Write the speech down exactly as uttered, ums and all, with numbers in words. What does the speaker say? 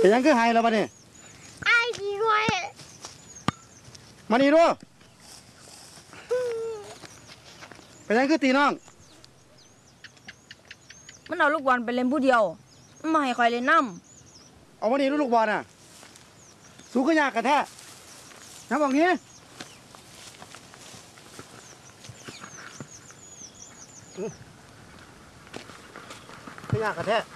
เป็นยังคือหายแล้วบ้านี่ไอ้ดีด้วยมานี่ดูเป็นยังคือตีน้องมันเอาลูกบอลไปเล่นผู้เดียวมันไม่ให้คอยเล่นน้ำเอามานี่ลูกบอลน่ะสู้ก็ยากกันแท้น้ำบอกนี้ก็ยากกันแท้